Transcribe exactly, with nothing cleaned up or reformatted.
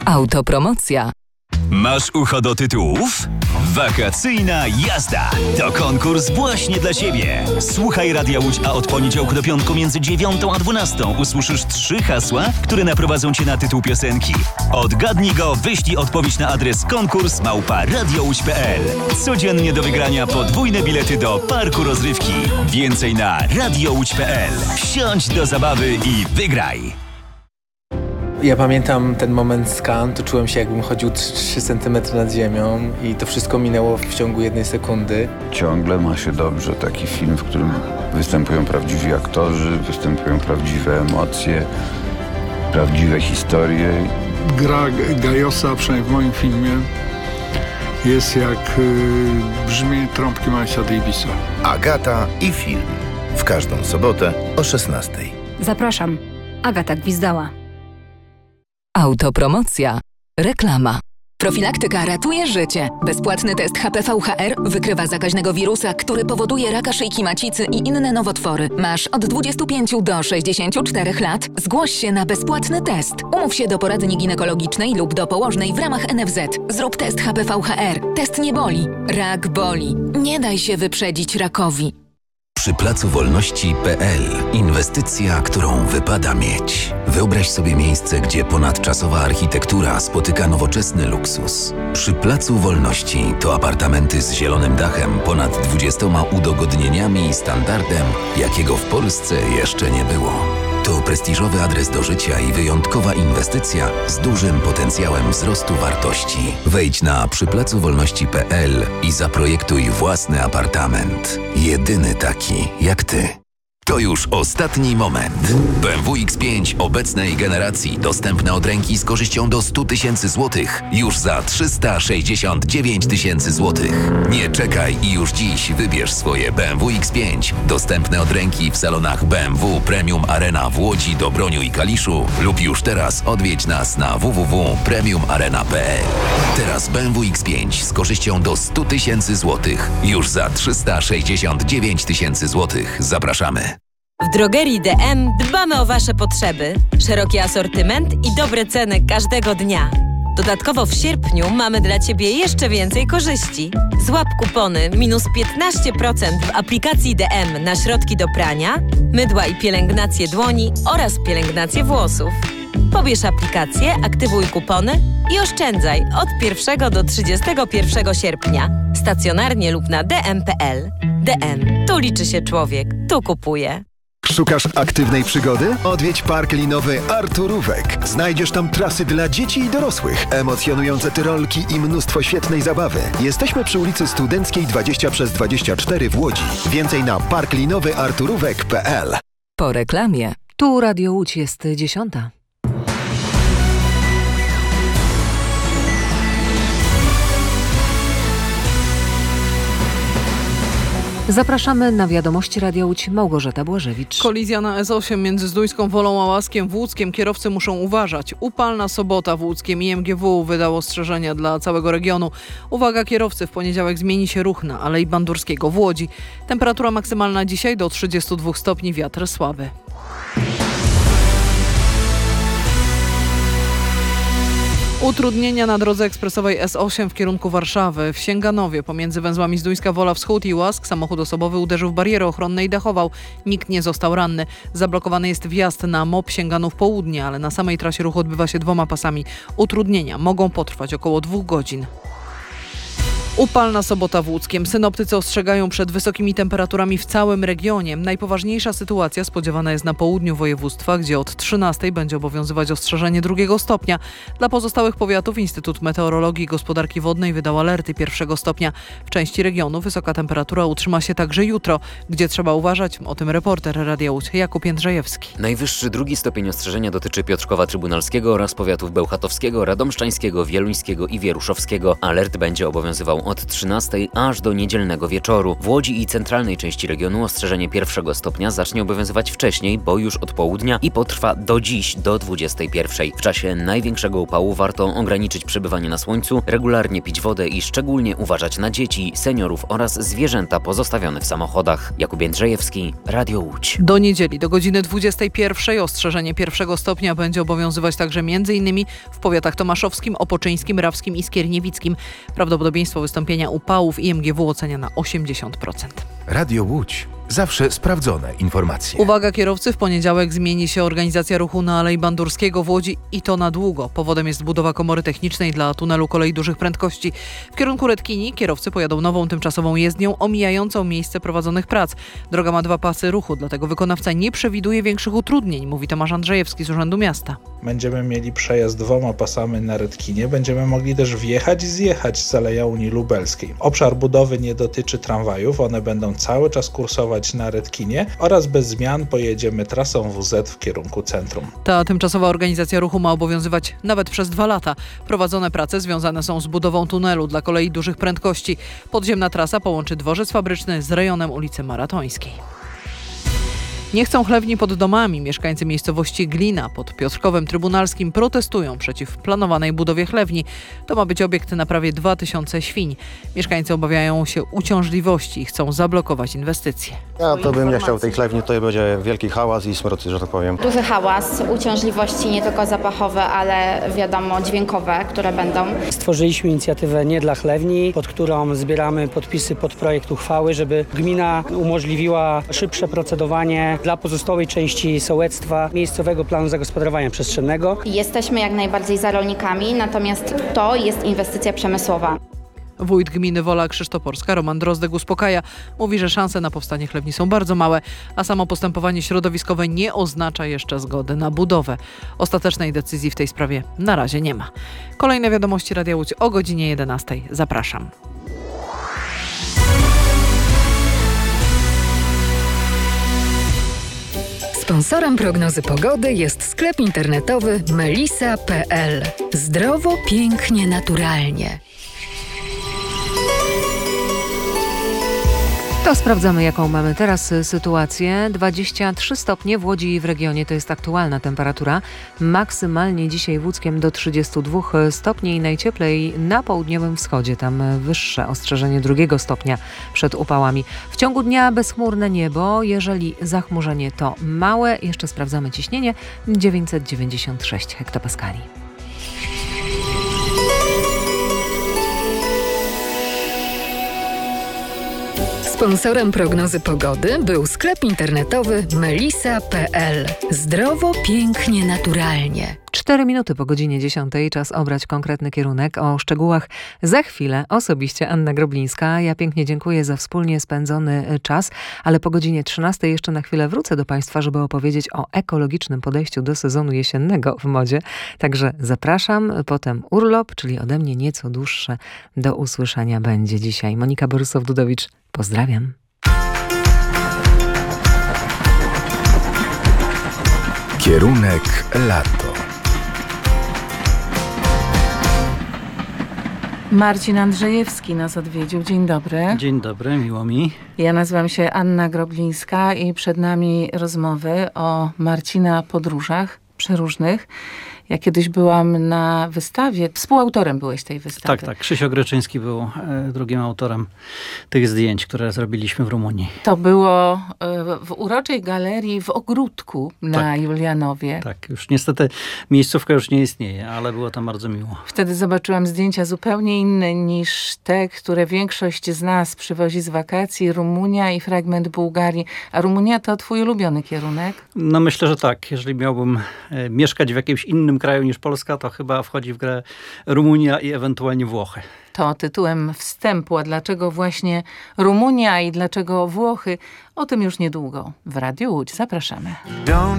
Autopromocja. Masz ucho do tytułów? Wakacyjna jazda to konkurs właśnie dla Ciebie. Słuchaj Radia Łódź, a od poniedziałku do piątku między dziewiątą a dwunastą usłyszysz trzy hasła, które naprowadzą Cię na tytuł piosenki. Odgadnij go, wyślij odpowiedź na adres konkurs małpa radiołódź kropka p l. Codziennie do wygrania podwójne bilety do parku rozrywki. Więcej na radiołódź kropka p l. Wsiądź do zabawy i wygraj! Ja pamiętam ten moment z Cannes, to czułem się, jakbym chodził trzy centymetry nad ziemią i to wszystko minęło w ciągu jednej sekundy. Ciągle ma się dobrze taki film, w którym występują prawdziwi aktorzy, występują prawdziwe emocje, prawdziwe historie. Gra Gajosa, przynajmniej w moim filmie, jest jak yy, brzmienie trąbki Milesa Davisa. Agata i film. W każdą sobotę o szesnastej. Zapraszam. Agata Gwizdała. Autopromocja. Reklama. Profilaktyka ratuje życie. Bezpłatny test H P V H R wykrywa zakaźnego wirusa, który powoduje raka szyjki macicy i inne nowotwory. Masz od dwudziestu pięciu do sześćdziesięciu czterech lat? Zgłoś się na bezpłatny test. Umów się do poradni ginekologicznej lub do położnej w ramach N F Z. Zrób test H P V H R. Test nie boli. Rak boli. Nie daj się wyprzedzić rakowi. Przy Placu Wolności kropka p l. Inwestycja, którą wypada mieć. Wyobraź sobie miejsce, gdzie ponadczasowa architektura spotyka nowoczesny luksus. Przy Placu Wolności to apartamenty z zielonym dachem, ponad dwudziestoma udogodnieniami i standardem, jakiego w Polsce jeszcze nie było. To prestiżowy adres do życia i wyjątkowa inwestycja z dużym potencjałem wzrostu wartości. Wejdź na przy placu wolności kropka p l i zaprojektuj własny apartament. Jedyny taki jak ty. To już ostatni moment. B M W X pięć obecnej generacji dostępne od ręki z korzyścią do stu tysięcy złotych już za trzysta sześćdziesiąt dziewięć tysięcy złotych. Nie czekaj i już dziś wybierz swoje B M W X pięć dostępne od ręki w salonach B M W Premium Arena w Łodzi, Dobroniu i Kaliszu lub już teraz odwiedź nas na w w w kropka premium arena kropka p l. Teraz B M W X pięć z korzyścią do stu tysięcy złotych już za trzysta sześćdziesiąt dziewięć tysięcy złotych. Zapraszamy. W drogerii D M dbamy o Wasze potrzeby, szeroki asortyment i dobre ceny każdego dnia. Dodatkowo w sierpniu mamy dla Ciebie jeszcze więcej korzyści. Złap kupony minus piętnaście procent w aplikacji D M na środki do prania, mydła i pielęgnację dłoni oraz pielęgnację włosów. Pobierz aplikację, aktywuj kupony i oszczędzaj od pierwszego do trzydziestego pierwszego sierpnia. Stacjonarnie lub na d m kropka p l. D M. Tu liczy się człowiek. Tu kupuje. Szukasz aktywnej przygody? Odwiedź park linowy Arturówek. Znajdziesz tam trasy dla dzieci i dorosłych, emocjonujące tyrolki i mnóstwo świetnej zabawy. Jesteśmy przy ulicy Studenckiej dwadzieścia przez dwadzieścia cztery w Łodzi. Więcej na park linowy arturówek kropka p l. Po reklamie. Tu Radio Łódź jest dziesiąta. Zapraszamy na wiadomości Radia Łódź. Małgorzata Błażewicz. Kolizja na S osiem między Zduńską Wolą a Łaskiem w Łódzkiem. Kierowcy muszą uważać. Upalna sobota w Łódzkiem. I M G W wydało ostrzeżenia dla całego regionu. Uwaga kierowcy, w poniedziałek zmieni się ruch na Alei Bandurskiego w Łodzi. Temperatura maksymalna dzisiaj do trzydziestu dwóch stopni, wiatr słaby. Utrudnienia na drodze ekspresowej S osiem w kierunku Warszawy. W Sięganowie pomiędzy węzłami Zduńska Wola Wschód i Łask samochód osobowy uderzył w barierę ochronną i dachował. Nikt nie został ranny. Zablokowany jest wjazd na M O P Sięganów Południe, ale na samej trasie ruch odbywa się dwoma pasami. Utrudnienia mogą potrwać około dwóch godzin. Upalna sobota w Łódzkiem. Synoptycy ostrzegają przed wysokimi temperaturami w całym regionie. Najpoważniejsza sytuacja spodziewana jest na południu województwa, gdzie od trzynastej będzie obowiązywać ostrzeżenie drugiego stopnia. Dla pozostałych powiatów Instytut Meteorologii i Gospodarki Wodnej wydał alerty pierwszego stopnia. W części regionu wysoka temperatura utrzyma się także jutro, gdzie trzeba uważać. O tym reporter Radia Łódź Jakub Jędrzejewski. Najwyższy drugi stopień ostrzeżenia dotyczy Piotrkowa Trybunalskiego oraz powiatów bełchatowskiego, radomszczańskiego, wieluńskiego i wieruszowskiego. Alert będzie obowiązywał od trzynastej aż do niedzielnego wieczoru. W Łodzi i centralnej części regionu ostrzeżenie pierwszego stopnia zacznie obowiązywać wcześniej, bo już od południa i potrwa do dziś, do dwudziestej pierwszej. W czasie największego upału warto ograniczyć przebywanie na słońcu, regularnie pić wodę i szczególnie uważać na dzieci, seniorów oraz zwierzęta pozostawione w samochodach. Jakub Jędrzejewski, Radio Łódź. Do niedzieli, do godziny dwudziestej pierwszej ostrzeżenie pierwszego stopnia będzie obowiązywać także m.in. w powiatach tomaszowskim, opoczyńskim, rawskim i skierniewickim. Prawdopodobieństwo wystąpienia upałów I M G W ocenia na osiemdziesiąt procent. Radio Łódź. Zawsze sprawdzone informacje. Uwaga kierowcy, w poniedziałek zmieni się organizacja ruchu na Alei Bandurskiego w Łodzi i to na długo. Powodem jest budowa komory technicznej dla tunelu kolei dużych prędkości. W kierunku Redkini kierowcy pojadą nową tymczasową jezdnią omijającą miejsce prowadzonych prac. Droga ma dwa pasy ruchu, dlatego wykonawca nie przewiduje większych utrudnień, mówi Tomasz Andrzejewski z Urzędu Miasta. Będziemy mieli przejazd dwoma pasami na Redkinie. Będziemy mogli też wjechać i zjechać z Aleja Unii Lubelskiej. Obszar budowy nie dotyczy tramwajów, one będą cały czas kursować na Redkinie oraz bez zmian pojedziemy trasą W Z w kierunku centrum. Ta tymczasowa organizacja ruchu ma obowiązywać nawet przez dwa lata. Prowadzone prace związane są z budową tunelu dla kolei dużych prędkości. Podziemna trasa połączy dworzec fabryczny z rejonem ulicy Maratońskiej. Nie chcą chlewni pod domami. Mieszkańcy miejscowości Glina pod Piotrkowem Trybunalskim protestują przeciw planowanej budowie chlewni. To ma być obiekt na prawie dwa tysiące świń. Mieszkańcy obawiają się uciążliwości i chcą zablokować inwestycje. Ja to bym nie chciał tej chlewni, tutaj będzie wielki hałas i smród, że tak powiem. Duży hałas, uciążliwości nie tylko zapachowe, ale wiadomo dźwiękowe, które będą. Stworzyliśmy inicjatywę Nie dla chlewni, pod którą zbieramy podpisy pod projekt uchwały, żeby gmina umożliwiła szybsze procedowanie dla pozostałej części sołectwa miejscowego planu zagospodarowania przestrzennego. Jesteśmy jak najbardziej za rolnikami, natomiast to jest inwestycja przemysłowa. Wójt gminy Wola Krzysztoporska Roman Drozdek uspokaja. Mówi, że szanse na powstanie chlewni są bardzo małe, a samo postępowanie środowiskowe nie oznacza jeszcze zgody na budowę. Ostatecznej decyzji w tej sprawie na razie nie ma. Kolejne wiadomości Radia Łódź o godzinie jedenastej. Zapraszam. Sponsorem prognozy pogody jest sklep internetowy melisa kropka p l. Zdrowo, pięknie, naturalnie. To sprawdzamy, jaką mamy teraz sytuację. dwadzieścia trzy stopnie w Łodzi i w regionie to jest aktualna temperatura. Maksymalnie dzisiaj w Łódzkiem do trzydziestu dwóch stopni i najcieplej na południowym wschodzie. Tam wyższe ostrzeżenie drugiego stopnia przed upałami. W ciągu dnia bezchmurne niebo. Jeżeli zachmurzenie to małe, jeszcze sprawdzamy ciśnienie dziewięćset dziewięćdziesiąt sześć hektopaskali. Sponsorem prognozy pogody był sklep internetowy melisa kropka p l. Zdrowo, pięknie, naturalnie. Cztery minuty po godzinie dziesiątej. Czas obrać konkretny kierunek. O szczegółach za chwilę osobiście Anna Groblińska. Ja pięknie dziękuję za wspólnie spędzony czas, ale po godzinie trzynastej jeszcze na chwilę wrócę do Państwa, żeby opowiedzieć o ekologicznym podejściu do sezonu jesiennego w modzie. Także zapraszam. Potem urlop, czyli ode mnie nieco dłuższe. Do usłyszenia będzie dzisiaj. Monika Borysow-Dudowicz. Pozdrawiam. Kierunek lato. Marcin Andrzejewski nas odwiedził. Dzień dobry. Dzień dobry, miło mi. Ja nazywam się Anna Groblińska i przed nami rozmowy o Marcina podróżach przeróżnych. Ja kiedyś byłam na wystawie, współautorem byłeś tej wystawy. Tak, tak. Krzysiek Greczyński był e, drugim autorem tych zdjęć, które zrobiliśmy w Rumunii. To było e, w uroczej galerii w ogródku na tak. Julianowie. Tak, już niestety miejscówka już nie istnieje, ale było tam bardzo miło. Wtedy zobaczyłam zdjęcia zupełnie inne niż te, które większość z nas przywozi z wakacji. Rumunia i fragment Bułgarii. A Rumunia to twój ulubiony kierunek? No myślę, że tak. Jeżeli miałbym e, mieszkać w jakimś innym kraju niż Polska, to chyba wchodzi w grę Rumunia i ewentualnie Włochy. To tytułem wstępu, a dlaczego właśnie Rumunia i dlaczego Włochy? O tym już niedługo. W Radiu Łódź zapraszamy.